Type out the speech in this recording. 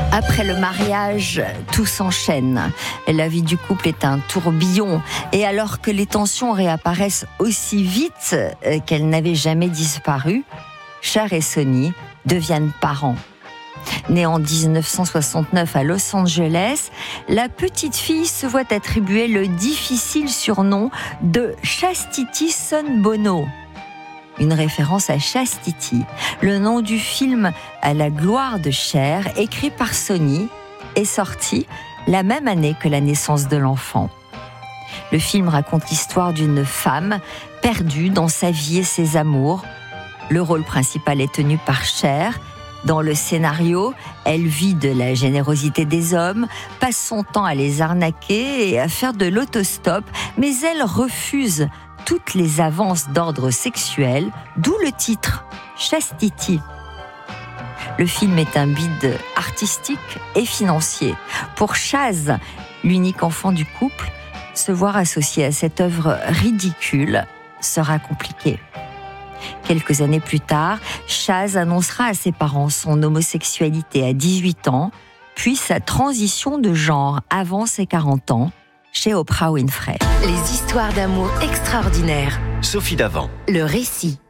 Après le mariage, tout s'enchaîne. La vie du couple est un tourbillon. Et alors que les tensions réapparaissent aussi vite qu'elles n'avaient jamais disparu, Cher et Sonny deviennent parents. Née en 1969 à Los Angeles, la petite fille se voit attribuer le difficile surnom de Chastity Son Bono. Une référence à Chastity, le nom du film à la gloire de Cher, écrit par Sonny, est sorti la même année que la naissance de l'enfant. Le film raconte l'histoire d'une femme perdue dans sa vie et ses amours. Le rôle principal est tenu par Cher. Dans le scénario, elle vit de la générosité des hommes, passe son temps à les arnaquer et à faire de l'autostop, mais elle refuse toutes les avances d'ordre sexuel, d'où le titre, Chastity. Le film est un bide artistique et financier. Pour Chaz, l'unique enfant du couple, se voir associé à cette œuvre ridicule sera compliqué. Quelques années plus tard, Chaz annoncera à ses parents son homosexualité à 18 ans, puis sa transition de genre avant ses 40 ans, chez Oprah Winfrey. Les histoires d'amour extraordinaires. Sophie Davant. Le récit.